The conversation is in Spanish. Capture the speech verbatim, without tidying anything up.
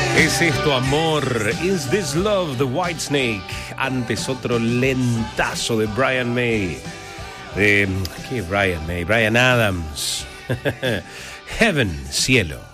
¿Es esto amor? ¿Is this love? The Whitesnake. Antes otro lentazo de Brian May. De, ¿qué Brian May? Brian Adams. Heaven, cielo.